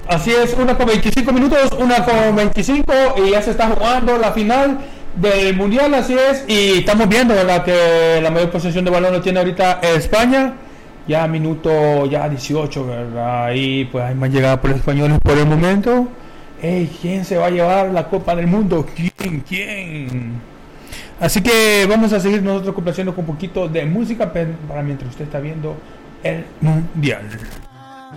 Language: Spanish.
Así es, 1:25 minutos, 1:25 y ya se está jugando la final del Mundial, así es, y estamos viendo, ¿verdad?, que la mayor posesión de balón lo tiene ahorita España, ya minuto ya 18, ¿verdad? Y pues hay más llegada por los españoles por el momento. ¿Quién se va a llevar la Copa del Mundo? ¿Quién? Así que vamos a seguir nosotros complaciendo con un poquito de música para mientras usted está viendo el Mundial.